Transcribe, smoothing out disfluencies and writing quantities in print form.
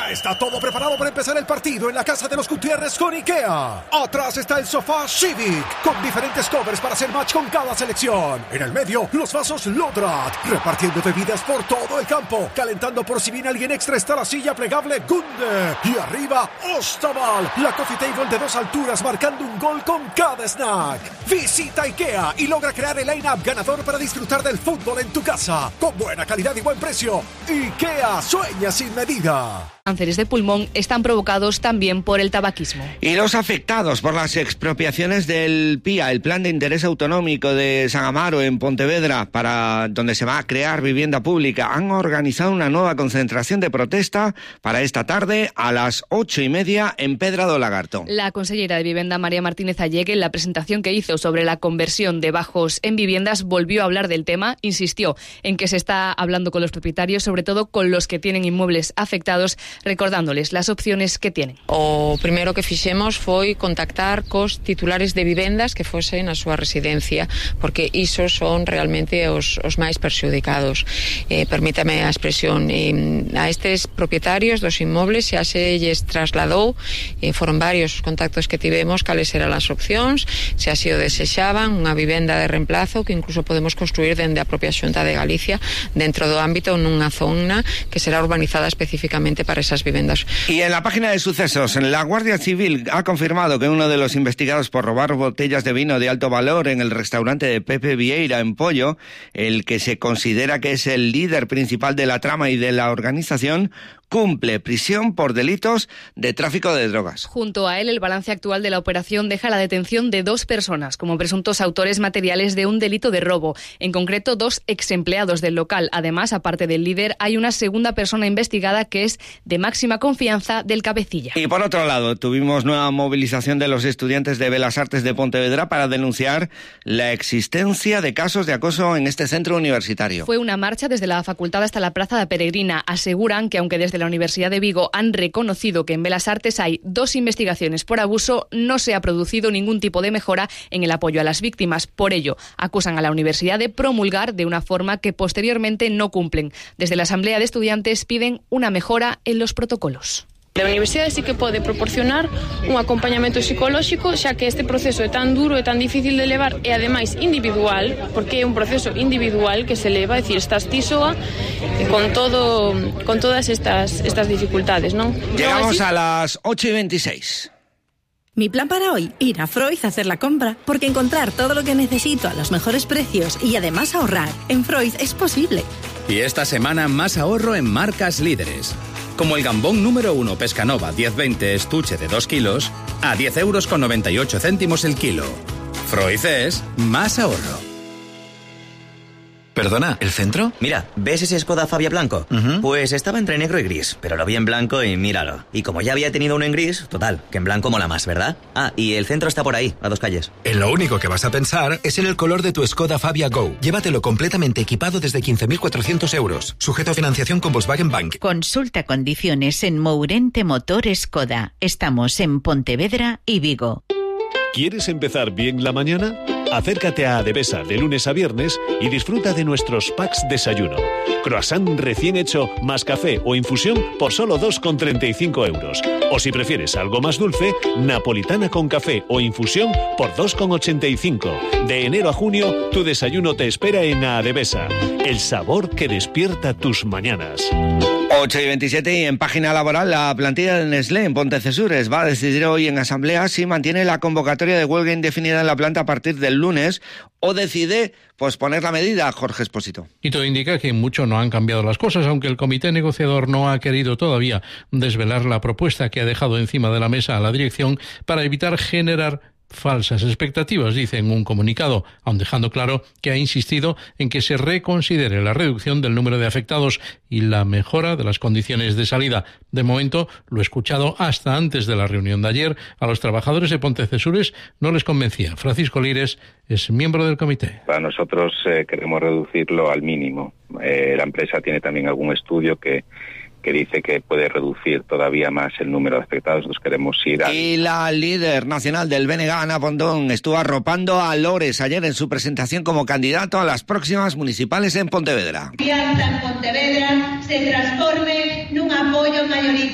Ya está todo preparado para empezar el partido en la casa de los Gutiérrez con IKEA. Atrás está el sofá Civic, con diferentes covers para hacer match con cada selección. En el medio, los vasos Lodrat, repartiendo bebidas por todo el campo. Calentando por si viene alguien extra está la silla plegable Gunde. Y arriba, Ostaval, la coffee table de 2 alturas marcando un gol con cada snack. Visita IKEA y logra crear el line-up ganador para disfrutar del fútbol en tu casa. Con buena calidad y buen precio. IKEA, sueña sin medida. Cánceres de pulmón están provocados también por el tabaquismo. Y los afectados por las expropiaciones del PIA, el Plan de Interés Autonómico de San Amaro en Pontevedra, para donde se va a crear vivienda pública, han organizado una nueva concentración de protesta para esta tarde a las 8:30 en Pedra do Lagarto. La consellera de Vivienda, María Martínez Allegue, en la presentación que hizo sobre la conversión de bajos en viviendas, volvió a hablar del tema, insistió en que se está hablando con los propietarios, sobre todo con los que tienen inmuebles afectados, recordándoles las opciones que tienen. O primeiro que fixemos foi contactar cos titulares de vivendas que fosen a súa residencia, porque isos son realmente os máis perxudicados. Permítame a expresión, a estes propietarios dos inmobles xa se lles trasladou, foron varios os contactos que tivemos, cales eran as opcións, se así o desexaban, unha vivenda de reemplazo que incluso podemos construir dende a propia Xunta de Galicia dentro do ámbito nunha zona que será urbanizada específicamente para esas viviendas. Y en la página de sucesos, la Guardia Civil ha confirmado que uno de los investigados por robar botellas de vino de alto valor en el restaurante de Pepe Vieira en Pollo, el que se considera que es el líder principal de la trama y de la organización, cumple prisión por delitos de tráfico de drogas. Junto a él, el balance actual de la operación deja la detención de 2 personas como presuntos autores materiales de un delito de robo. En concreto, 2 exempleados del local. Además, aparte del líder, hay una segunda persona investigada que es de máxima confianza del cabecilla. Y por otro lado, tuvimos nueva movilización de los estudiantes de Belas Artes de Pontevedra para denunciar la existencia de casos de acoso en este centro universitario. Fue una marcha desde la facultad hasta la Plaza de Peregrina. Aseguran que aunque desde la Universidad de Vigo han reconocido que en Belas Artes hay 2 investigaciones por abuso, no se ha producido ningún tipo de mejora en el apoyo a las víctimas. Por ello, acusan a la universidad de promulgar de una forma que posteriormente no cumplen. Desde la Asamblea de Estudiantes piden una mejora en los protocolos. A universidade sí que pode proporcionar un acompañamento psicolóxico, xa que este proceso é tan duro e tan difícil de levar e ademais individual, porque é un proceso individual que se leva, é dicir, estás ti soa con todas estas dificultades, non? Llegamos a las 8:26. Mi plan para hoy, ir a Freud a hacer la compra, porque encontrar todo lo que necesito a los mejores precios y además ahorrar en Freud es posible. Y esta semana más ahorro en marcas líderes. Como el gambón número 1 Pescanova 10-20 estuche de 2 kilos a 10,98 € el kilo. Freud es más ahorro. Perdona, ¿el centro? Mira, ¿ves ese Skoda Fabia blanco? Pues estaba entre negro y gris, pero lo vi en blanco y míralo. Y como ya había tenido uno en gris, total, que en blanco mola más, ¿verdad? Ah, y el centro está por ahí, a 2 calles. En lo único que vas a pensar es en el color de tu Skoda Fabia Go. Llévatelo completamente equipado desde 15.400 €. Sujeto a financiación con Volkswagen Bank. Consulta condiciones en Mourente Motor Skoda. Estamos en Pontevedra y Vigo. ¿Quieres empezar bien la mañana? Acércate a Adevesa de lunes a viernes y disfruta de nuestros packs desayuno. Croissant recién hecho más café o infusión por solo 2,35 €. O si prefieres algo más dulce, napolitana con café o infusión por 2,85 €. De enero a junio, tu desayuno te espera en Adevesa. El sabor que despierta tus mañanas. 8:27 y en página laboral, la plantilla de Nestlé en Pontecesures va a decidir hoy en asamblea si mantiene la convocatoria de huelga indefinida en la planta a partir del lunes o decide posponer la medida, Jorge Espósito. Y todo indica que mucho no han cambiado las cosas, aunque el comité negociador no ha querido todavía desvelar la propuesta que ha dejado encima de la mesa a la dirección para evitar generar falsas expectativas, dice en un comunicado, aun dejando claro que ha insistido en que se reconsidere la reducción del número de afectados y la mejora de las condiciones de salida. De momento, lo escuchado hasta antes de la reunión de ayer, a los trabajadores de Pontecesures no les convencía. Francisco Lires es miembro del comité. Para nosotros queremos reducirlo al mínimo. La empresa tiene también algún estudio que dice que puede reducir todavía más el número de afectados. Nos queremos ir a... Y la líder nacional del BNG, Ana Pontón, estuvo arropando a Lores ayer en su presentación como candidato a las próximas municipales en Pontevedra. Pontevedra se transforme nun apoio mayoritario